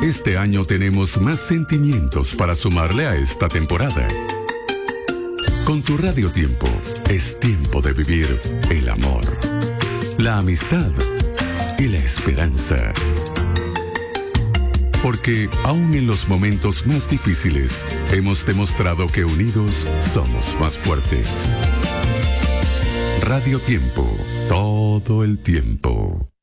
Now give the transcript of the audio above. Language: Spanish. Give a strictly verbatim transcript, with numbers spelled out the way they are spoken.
Este año tenemos más sentimientos para sumarle a esta temporada. Con tu Radio Tiempo, es tiempo de vivir el amor, la amistad y la esperanza. Porque aún en los momentos más difíciles, hemos demostrado que unidos somos más fuertes. Radio Tiempo, todo el tiempo.